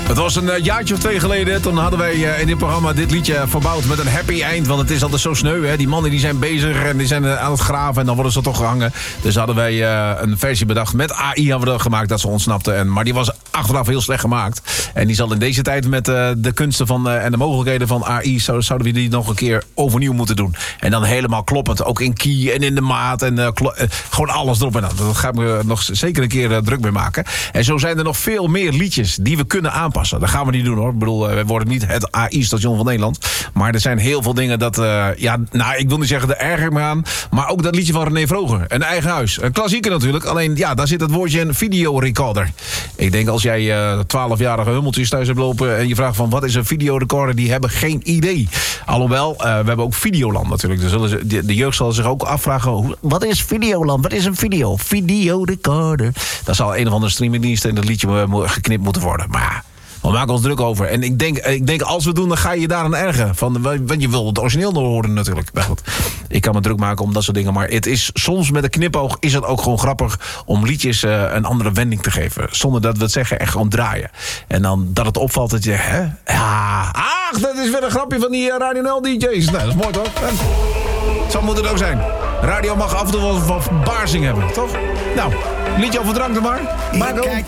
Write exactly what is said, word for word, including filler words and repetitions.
Het was een uh, jaartje of twee geleden. Toen hadden wij uh, in dit programma dit liedje verbouwd met een happy eind. Want het is altijd zo sneu, hè. Die mannen die zijn bezig en die zijn uh, aan het graven. En dan worden ze toch gehangen. Dus hadden wij uh, een versie bedacht. Met A I hadden we dat gemaakt, dat ze ontsnapten. En, maar die was achteraf heel slecht gemaakt. En die zal in deze tijd met uh, de kunsten van, uh, en de mogelijkheden van A I... Zou, zouden we die nog een keer overnieuw moeten doen. En dan helemaal kloppend. Ook in key en in de maat. En uh, klo- uh, gewoon alles erop en aan. Daar gaan we nog zeker een keer uh, druk mee maken. En zo zijn er nog veel meer liedjes die we kunnen aanpassen. Dat gaan we niet doen, hoor. Ik bedoel, uh, we worden niet het A I-station van Nederland. Maar er zijn heel veel dingen dat... Uh, ja, nou, ik wil niet zeggen, daar erger ik me aan. Maar ook dat liedje van René Vroger. Een eigen huis. Een klassieker natuurlijk. Alleen, ja, daar zit het woordje in videorecorder. Ik denk als jij twaalfjarige uh, hummeltjes thuis hebt lopen... en je vraagt van, wat is een videorecorder? Die hebben geen idee. Alhoewel, uh, we hebben ook Videoland natuurlijk. Dus zullen ze, de, de jeugd zal zich ook afvragen... Hoe, wat is Videoland? Wat is een video? Videorecorder. Dat zal een of andere streamingdienst in dat liedje geknipt moeten worden. Maar ja... We maken ons druk over. En ik denk, ik denk als we het doen, dan ga je je daaraan ergeren. Van, want je wil het origineel nog horen natuurlijk. Maar goed, ik kan me druk maken om dat soort dingen. Maar het is soms met een knipoog is het ook gewoon grappig... om liedjes uh, een andere wending te geven. Zonder dat we het zeggen en gewoon draaien. En dan dat het opvalt dat je... Hè? Ja, ach, dat is weer een grapje van die uh, Radio N L D J's. Nou, dat is mooi toch? En, zo moet het ook zijn. Radio mag af en toe wel wat verbazing hebben, toch? Nou, liedje over drank dan maar. Marco.